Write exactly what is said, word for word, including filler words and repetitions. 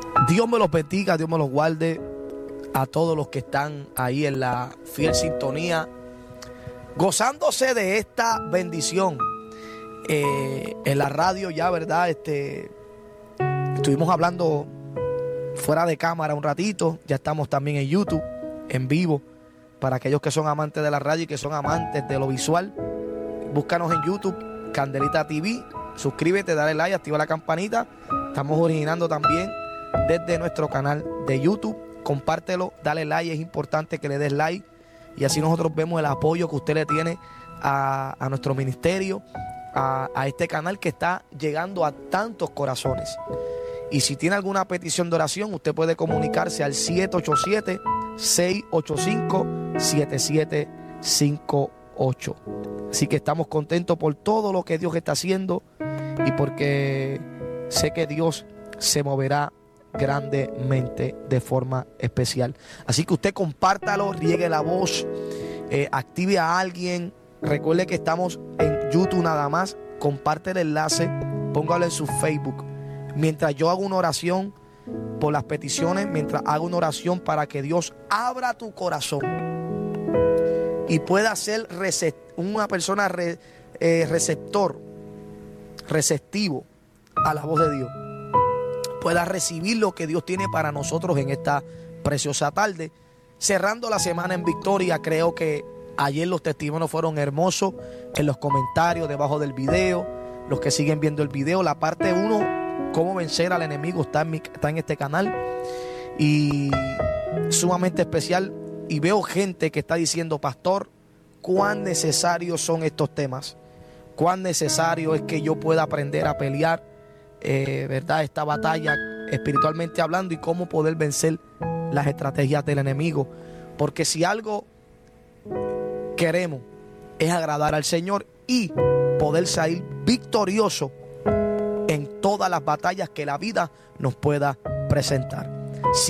Dios me los bendiga, Dios me los guarde a todos los que están ahí en la fiel sintonía, gozándose de esta bendición. Eh, en la radio ya, ¿verdad? Este, estuvimos hablando fuera de cámara un ratito, ya estamos también en YouTube, en vivo, para aquellos que son amantes de la radio y que son amantes de lo visual. Búscanos en YouTube, Candelita T V, suscríbete, dale like, activa la campanita. Estamos originando también desde nuestro canal de YouTube. Compártelo, dale like, es importante que le des like y así nosotros vemos el apoyo que usted le tiene a, a nuestro ministerio, a, a este canal que está llegando a tantos corazones. Y si tiene alguna petición de oración, usted puede comunicarse al siete ocho siete, seis ocho cinco, siete siete cinco ocho. Así que estamos contentos por todo lo que Dios está haciendo y porque sé que Dios se moverá grandemente de forma especial. Así que usted compártalo, riegue la voz, eh, active a alguien. Recuerde que estamos en YouTube nada más. Comparte el enlace, póngalo en su Facebook. Mientras yo hago una oración por las peticiones, mientras hago una oración para que Dios abra tu corazón y pueda ser una persona re, eh, receptor, receptivo a la voz de Dios, pueda recibir lo que Dios tiene para nosotros en esta preciosa tarde. Cerrando la semana en victoria, creo que ayer los testimonios fueron hermosos en los comentarios debajo del video. Los que siguen viendo el video, la parte uno, cómo vencer al enemigo, está en, mi, está en este canal y sumamente especial. Y veo gente que está diciendo: pastor, cuán necesarios son estos temas, cuán necesario es que yo pueda aprender a pelear, eh, verdad, esta batalla espiritualmente hablando, y cómo poder vencer las estrategias del enemigo. Porque si algo queremos es agradar al Señor y poder salir victorioso en todas las batallas que la vida nos pueda presentar. Si